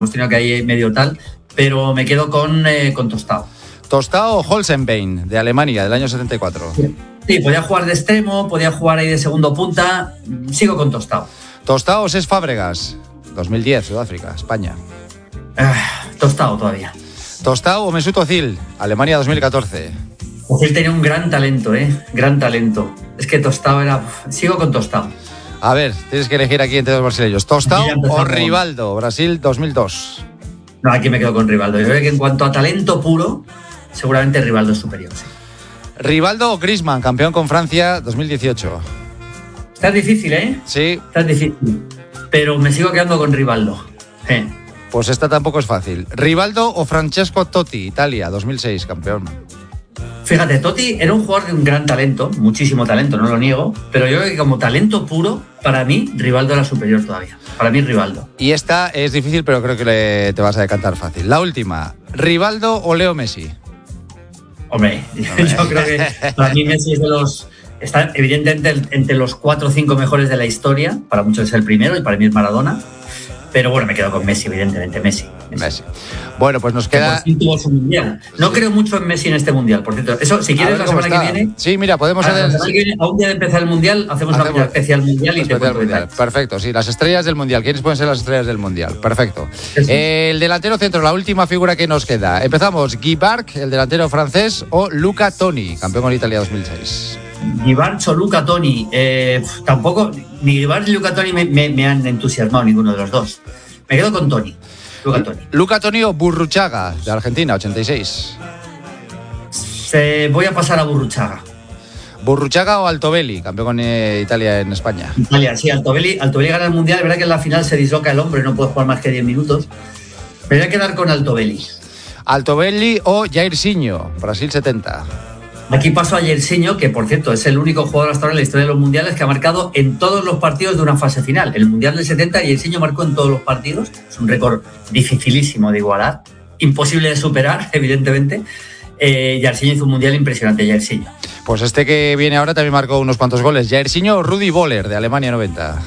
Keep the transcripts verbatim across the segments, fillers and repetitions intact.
hemos tenido que ahí medio tal, pero me quedo con, eh, con Tostao. Tostao o Holzenbein, de Alemania, del año setenta y cuatro. Sí. sí, podía jugar de extremo, podía jugar ahí de segundo punta, sigo con Tostao. Tostao o Cesc Fábregas, dos mil diez, Sudáfrica, España. Ah, Tostao todavía. Tostao o Mesut Özil, Alemania dos mil catorce. Özil tenía un gran talento, ¿eh? Gran talento. Es que Tostao era... Sigo con Tostao. A ver, tienes que elegir aquí entre dos brasileños. Tostao o Rivaldo, Brasil dos mil dos. No, aquí me quedo con Rivaldo. Yo creo que en cuanto a talento puro, seguramente Rivaldo es superior. Sí. Rivaldo o Griezmann, campeón con Francia dos mil dieciocho. Está difícil, ¿eh? Sí. Está difícil. Pero me sigo quedando con Rivaldo. Eh. Pues esta tampoco es fácil. Rivaldo o Francesco Totti, Italia dos mil seis, campeón. Fíjate, Totti era un jugador de un gran talento, muchísimo talento, no lo niego, pero yo creo que como talento puro, para mí, Rivaldo era superior todavía. Para mí, Rivaldo. Y esta es difícil, pero creo que le, te vas a decantar fácil. La última, ¿Rivaldo o Leo Messi? Hombre, Hombre. yo creo que para mí Messi es de los... Está evidentemente entre los cuatro o cinco mejores de la historia, para muchos es el primero y para mí es Maradona. Pero bueno, me quedo con Messi, evidentemente, Messi. Messi. Messi. Bueno, pues nos queda... Que por fin tuvo su mundial. No sí. creo mucho en Messi en este mundial, por cierto. Eso, si quieres, la semana está. que viene... Sí, mira, podemos hacer... La semana que viene, a un día de empezar el mundial, hacemos, hacemos una especial mundial y especial te mundial. Perfecto, sí, las estrellas del mundial. ¿Quiénes pueden ser las estrellas del mundial? Perfecto. Eh, el delantero centro, la última figura que nos queda. Empezamos, Guy Barc, el delantero francés, o Luca Toni, campeón con Italia dos mil seis. Guy Barc o Luca Toni. Eh, tampoco, ni Guy Barc ni Luca Toni me, me, me han entusiasmado, ninguno de los dos. Me quedo con Toni, Luca Toni. Luca Toni o Burruchaga, de Argentina, ochenta y seis. Se, voy a pasar a Burruchaga. Burruchaga o Altobelli, campeón con eh, Italia en España. Italia, sí, Altobelli, Altobelli gana el Mundial, es verdad que en la final se disloca el hombro y no puede jugar más que diez minutos. Me voy a quedar con Altobelli. Altobelli o Jairzinho, Brasil setenta. Aquí paso a Jairzinho, que por cierto es el único jugador hasta ahora en la historia de los mundiales que ha marcado en todos los partidos de una fase final. El Mundial del setenta, Jairzinho marcó en todos los partidos. Es un récord dificilísimo de igualar, imposible de superar, evidentemente. Eh, Jairzinho hizo un Mundial impresionante, Jairzinho. Pues este que viene ahora también marcó unos cuantos goles. Jairzinho o Rudi Völler, de Alemania noventa.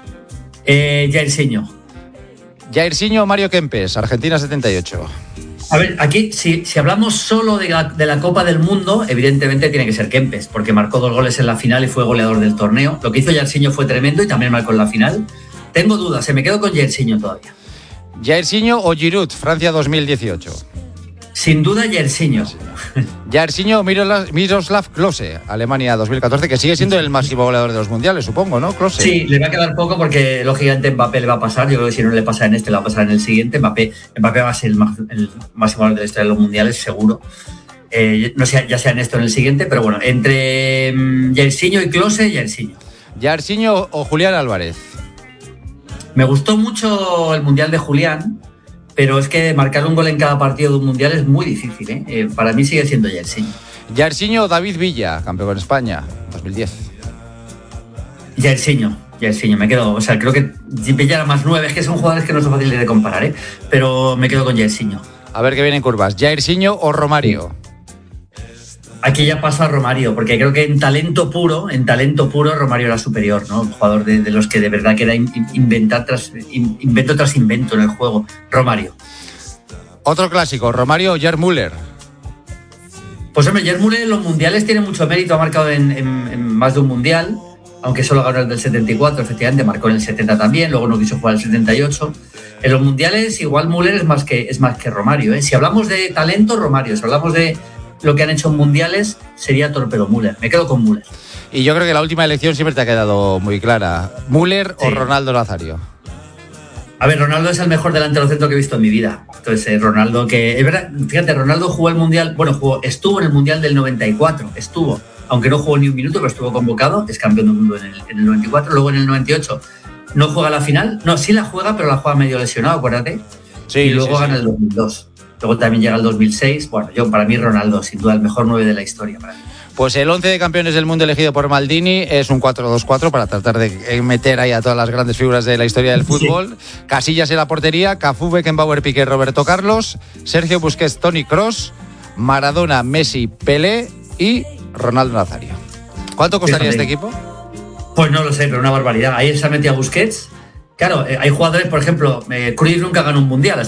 Eh, Jairzinho. Jairzinho o Mario Kempes, Argentina setenta y ocho. A ver, aquí, si, si hablamos solo de la, de la Copa del Mundo, evidentemente tiene que ser Kempes, porque marcó dos goles en la final y fue goleador del torneo. Lo que hizo Jairzinho fue tremendo y también marcó en la final. Tengo dudas, se me quedo con Jairzinho todavía. Jairzinho o Giroud, Francia dos mil dieciocho. Sin duda, Jairzinho. Jairzinho o Miroslav Klose, Alemania dos mil catorce, que sigue siendo el máximo goleador de los mundiales, supongo, ¿no? Klose. Sí, le va a quedar poco porque, lógicamente, Mbappé le va a pasar. Yo creo que si no le pasa en este, le va a pasar en el siguiente. Mbappé, Mbappé va a ser el, el máximo goleador de la historia de los mundiales, seguro. Eh, no sé, ya sea en esto o en el siguiente, pero bueno, entre um, Jairzinho y Klose, Jairzinho. Jairzinho o Julián Álvarez. Me gustó mucho el Mundial de Julián, pero es que marcar un gol en cada partido de un Mundial es muy difícil, ¿eh? Eh, para mí sigue siendo Jairzinho. Jairzinho o David Villa, campeón con España, dos mil diez. Jairzinho, Jairzinho, me quedo, o sea, creo que Villa era más nueve, es que son jugadores que no son fáciles de comparar, ¿eh? Pero me quedo con Jairzinho. A ver qué vienen curvas, Jairzinho o Romario. Aquí ya paso a Romario, porque creo que en talento puro, en talento puro, Romario era superior, ¿no? Un jugador de, de los que de verdad que era inventar tras, invento tras invento en el juego. Romario. Otro clásico, Romario o Gerd Müller. Pues hombre, Gerd Müller en los mundiales tiene mucho mérito, ha marcado en, en, en más de un mundial, aunque solo ganó el del setenta y cuatro, efectivamente, marcó en el setenta también, luego no quiso jugar el setenta y ocho. En los mundiales igual Müller es más que, es más que Romario, ¿eh? Si hablamos de talento, Romario. Si hablamos de lo que han hecho en mundiales, sería Torpedo Müller. Me quedo con Müller. Y yo creo que la última elección siempre te ha quedado muy clara. ¿Müller sí. o Ronaldo Nazario? A ver, Ronaldo es el mejor delantero centro que he visto en mi vida. Entonces, eh, Ronaldo que... Es verdad, fíjate, Ronaldo jugó el Mundial... Bueno, jugó, estuvo en el Mundial del noventa y cuatro. Estuvo. Aunque no jugó ni un minuto, pero estuvo convocado. Es campeón del mundo en el, en el noventa y cuatro. Luego en el noventa y ocho no juega la final. No, sí la juega, pero la juega medio lesionado, acuérdate. Sí, y luego sí, gana sí. el dos mil dos. Luego también llega el dos mil seis. Bueno, yo para mí Ronaldo, sin duda, el mejor nueve de la historia para mí. Pues el once de campeones del mundo elegido por Maldini es un cuatro dos cuatro para tratar de meter ahí a todas las grandes figuras de la historia del fútbol. Sí. Casillas en la portería, Cafú, Beckenbauer, Piqué, Roberto Carlos, Sergio Busquets, Toni Kroos, Maradona, Messi, Pelé y Ronaldo Nazario. ¿Cuánto costaría Fíjate. este equipo? Pues no lo sé, pero una barbaridad. Ahí se ha metido a Busquets Claro, eh, hay jugadores, por ejemplo, eh, Cruyff nunca ganó un mundial,